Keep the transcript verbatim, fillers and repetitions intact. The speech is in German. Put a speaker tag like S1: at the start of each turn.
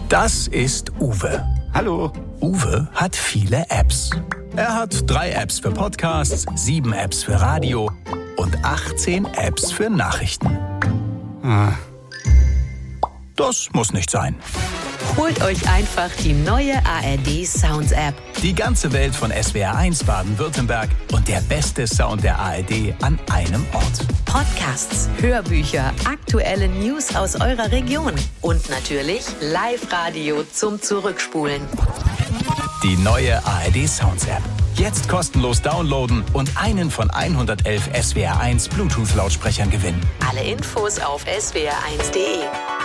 S1: Das ist Uwe.
S2: Hallo.
S1: Uwe hat viele Apps. Er hat drei Apps für Podcasts, sieben Apps für Radio und achtzehn Apps für Nachrichten.
S2: Ah.
S1: Das muss nicht sein.
S3: Holt euch einfach die neue A R D Sounds App.
S1: Die ganze Welt von S W R eins Baden-Württemberg und der beste Sound der A R D an einem Ort.
S3: Podcasts, Hörbücher, aktuelle News aus eurer Region und natürlich Live-Radio zum Zurückspulen.
S1: Die neue A R D Sounds App. Jetzt kostenlos downloaden und einen von hundertelf S W R eins Bluetooth-Lautsprechern gewinnen.
S3: Alle Infos auf S W R eins punkt de.